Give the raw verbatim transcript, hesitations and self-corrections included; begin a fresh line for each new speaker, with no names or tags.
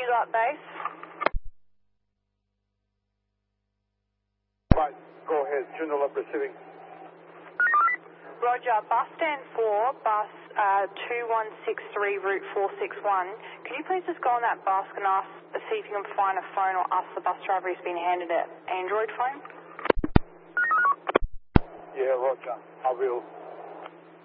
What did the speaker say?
got base?
Right, go ahead, Joondalup receiving.
Roger, bus stand four, bus uh, two one six three, route four six one. Can you please just go on that bus and ask, see if you can find a phone or ask the bus driver who's been handed an Android phone?
Yeah, Roger, I will.